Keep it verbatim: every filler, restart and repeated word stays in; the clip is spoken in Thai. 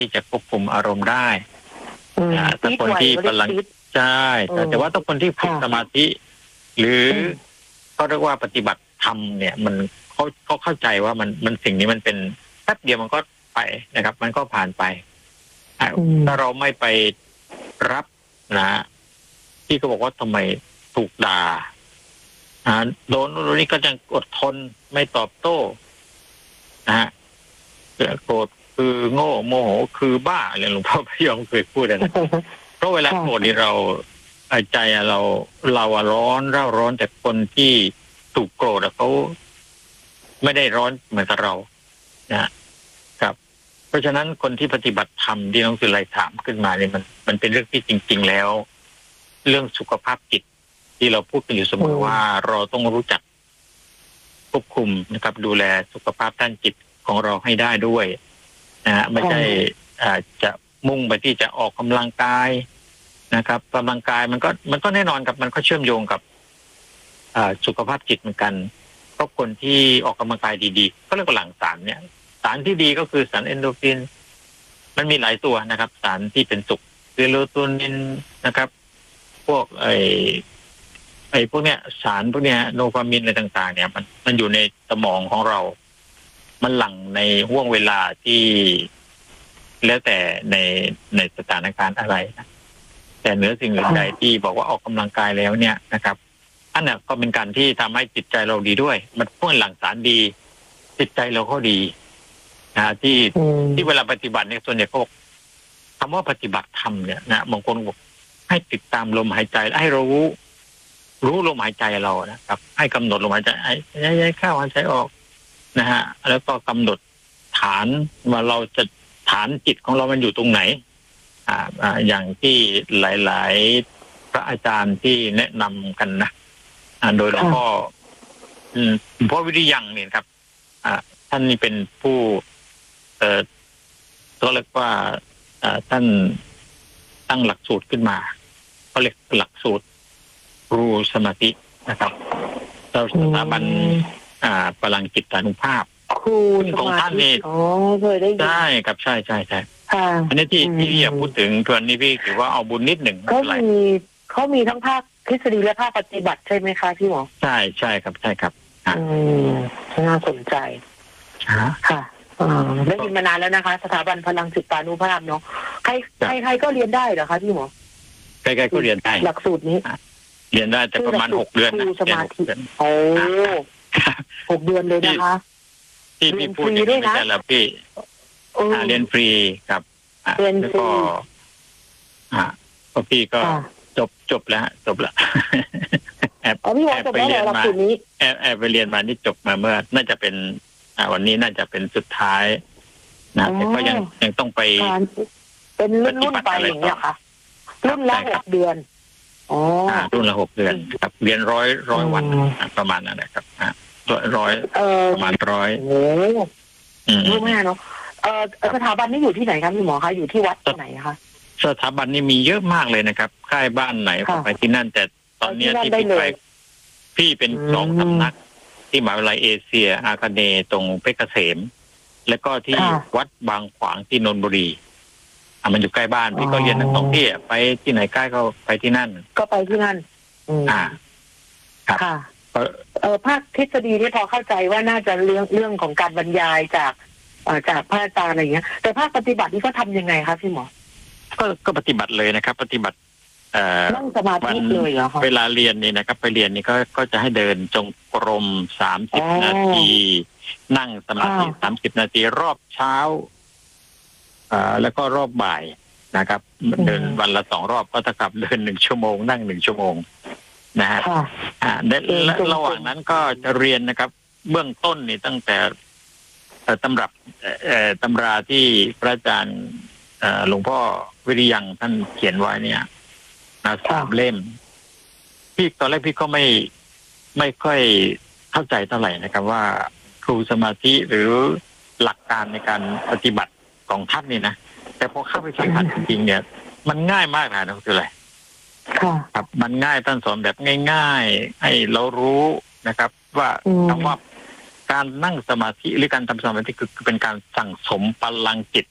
ที่จะควบคุมอารมณ์ได้ถ้าคนที่พลังใช่แต่แต่ว่าถ้าคนที่ฝึกสมาธิหรือเขาเรียกว่าปฏิบัติธรรมเนี่ยมันเขาเขาเข้าใจว่ามันมันสิ่งนี้มันเป็นแป๊บเดียวมันก็ไปนะครับมันก็ผ่านไปถ้าเราไม่ไปรับนะที่เขาบอกว่าทำไมถูกด่าโดนโดนนี่ก็จะอดทนไม่ตอบโต้นะฮะโกรธคือโง่โมโหคือบ้าอะไรหลวงพ่อพยอมเคยพูดนะเพราะเวลาโกรธนี่เราใจเราเราร้อนเร่าร้อนแต่คนที่ถูกโกรธเขาไม่ได้ร้อนเหมือนกับเรานะครับเพราะฉะนั้นคนที่ปฏิบัติธรรมที่น้องสุไลถามขึ้นมาเนี่ยมันมันเป็นเรื่องที่จริงๆแล้วเรื่องสุขภาพจิตที่เราพูดกันอยู่เสมอว่าเราต้องรู้จักควบคุมนะครับดูแลสุขภาพด้านจิตของเราให้ได้ด้วยนะฮะไม่ใช่จะมุ่งไปที่จะออกกำลังกายนะครับกำลังกายมันก็มันก็แน่นอนกับมันก็เชื่อมโยงกับสุขภาพจิตเหมือนกันเพราะคนที่ออกกำลังกายดีๆก็เรียกว่าหลั่งสารเนี่ยสารที่ดีก็คือสารเอนโดรฟินมันมีหลายตัวนะครับสารที่เป็นสุขเซโรโทนินนะครับพวกไอไอพวกเนี้ยสารพวกเนี้ยโดปามีนอะไรต่างๆเนี่ยมันมันอยู่ในสมองของเรามันหลั่งในห่วงเวลาที่แล้วแต่ในในสถานการณ์อะไรนะแต่เหนือสิ่งอื่นใดที่บอกว่าออกกำลังกายแล้วเนี่ยนะครับอันนั้นก็เป็นการที่ทำให้จิตใจเราดีด้วยมันเพื่อหลั่งสารดีจิตใจเราก็ดีนะที่ที่เวลาปฏิบัติเนี่ยส่วนใหญ่ก็บอกคำว่าปฏิบัติธรรมเนี่ยนะบางคนบอกให้ติดตามลมหายใจให้เรารู้รู้ลมหายใจเรานะครับให้กำหนดลมหายใจให้ย้ายเข้าหายใจออกนะฮะแล้วก็กำหนดฐานว่าเราจะฐานจิตของเรามันอยู่ตรงไหนอ่าอ่าอย่างที่หลายๆพระอาจารย์ที่แนะนำกันนะอ่าโดยหลวงพ่ออืมหลวงพ่อวิริยังเนี่ยครับอ่าท่านนี่เป็นผู้เอ่อก็เรียกว่าอ่าท่านตั้งหลักสูตรขึ้นมาเขาเรียกหลักสูตรรู้สมาธินะครับเราสถาบันอ่าพลังจิตานุภาพครูของท่านนี่อ๋อเคยได้ยินใช่ครับใช่ใช่ใช่อันนี้ที่ที่พี่อยากพูดถึงทวนนี้พี่ถือว่าเอาบุญนิดหนึ่งก็มีเขามีทั้งภาคทฤษฎีและภาคปฏิบัติใช่ไหมคะพี่หมอใช่ใช่ครับใช่ครับอืมน่าสนใจค่ะได้ยินมานานแล้วนะคะสถาบันพลังจิตานุภาพเนาะใครใครใครก็เรียนได้เหรอคะพี่หมอใครใครก็เรียนได้หลักสูตรนี้เรียนได้แต่ประมาณหกเดือนนะสมาธิโอ้หกเดือนเลยนะคะที่พี่พูดอย่างนี้ไม่ใช่แล้วพี่เรียนฟรีครับแล้วก็อ่าก็พี่ก็จบจบแล้วจบแล้วแอบแอบไปเรียนมาแอบแอบไปเรียนมานี่จบมาเมื่อน่าจะเป็นวันนี้น่าจะเป็นสุดท้ายนะแต่ก็ยังยังต้องไปเป็นรุ่นรุ่นไปอย่างเงี้ยค่ะรุ่นละหกเดือนอ๋อรุ่นละหกเดือนครับเรียนร้อยร้อยวันประมาณนั้นนะครับร้อยประมาณร้อยโอ้รู้ไหมเนาะเออสถาบันนี่อยู่ที่ไหนครับพี่หมอคะอยู่ที่วัดที่ไหนคะสถาบันนี่มีเยอะมากเลยนะครับค่ายบ้านไหนไปที่นั่นแต่ตอนนี้ที่พี่ไปพี่เป็นสองสำนักที่มหาวิทยาลัยเอเชียอาคาเนย์ตรงเพชรเกษมแล้วก็ที่วัดบางขวางที่นนทบุรีอ่ะมันอยู่ใกล้บ้านพี่ก็เรียนทั้งสองที่ไปที่ไหนใกล้ก็ไปที่นั่นก็ไปที่นั่นอ่าครับค่ะเออภาคทฤษฎีนี่พอเข้าใจว่าน่าจะเรื่องเรื่องของการบรรยายจากจากพระอาจารย์อะไรอย่างเงี้ยแต่ภาคปฏิบัตินี่ก็ทำยังไงครับพี่หมอก็ก็ปฏิบัติเลยนะครับปฏิบัติเอ่อนั่งสมาธิเลยเหรอเวลาเรียนนี่นะครับไปเรียนนี่ก็ก็จะให้เดินจงกรมสามสิบนาทีนั่งสมาธิสามสิบนาทีรอบเช้าอ่าแล้วก็รอบบ่ายนะครับเดินวันละสองรอบก็เท่ากับเดินหนึ่งชั่วโมงนั่งหนึ่งชั่วโมงนะฮะอ่าและระหว่างนั้นก็จะเรียนนะครับเบื้องต้นนี่ตั้งแต่ตำรับตำราที่พระอาจารย์หลวงพ่อวิริยังท่านเขียนไว้เนี่ยนะสามเล่มพี่ตอนแรกพี่ก็ไม่ไม่ค่อยเข้าใจเท่าไหร่นะครับว่าครูสมาธิหรือหลักการในการปฏิบัติของท่านนี่นะแต่พอเข้าไปสัมผัสจริงๆเนี่ยมันง่ายมากนะคืออะไรครับมันง่ายท่านสอนแบบง่ายๆให้เรารู้นะครับว่าคำว่าการนั่งสมาธิหรือการทำสมาธิคือเป็นการสั่งสมพลังจิต